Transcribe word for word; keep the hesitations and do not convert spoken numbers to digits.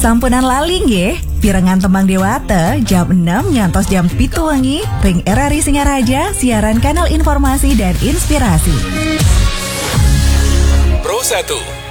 Sampunan lali nggih, pirengan tembang Dewata jam enam ngantos jam pitu wengi ring R R I Singaraja siaran kanal informasi dan inspirasi. Pro satu